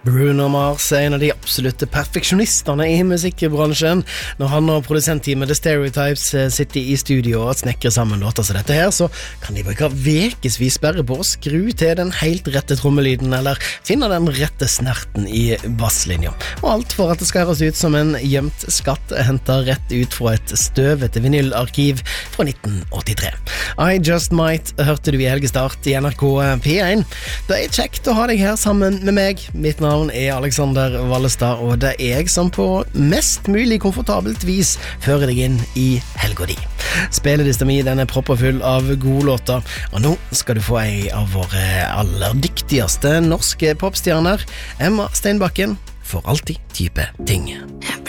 Bruno Mars en av de absolutte perfeksjonistene I musikkbransjen. Når han og produsentteamet The Stereotypes sitter I studio og snekrer sammen låter som dette her, så kan de bruke vekesvis bare på å skru til den helt rette trommelyden, eller finne den rette snerten I basslinja. Og alt for at det skal høres ut som en gjemt skatt hentet rett ut fra et støvete vinylarkiv fra 1983. I Just Might hørte du I helgestart I NRK P1. Det kjekt å ha deg her sammen med meg. Mitt navn Alexander Wallestad, og det jeg som på mest mulig komfortabelt vis fører deg inn I helga di. Spillelista mi, den proppfull av gode låter, og nå skal du få en av våre aller dyktigste norske popstjerner, Emma Steinbakken, For alltid type ting.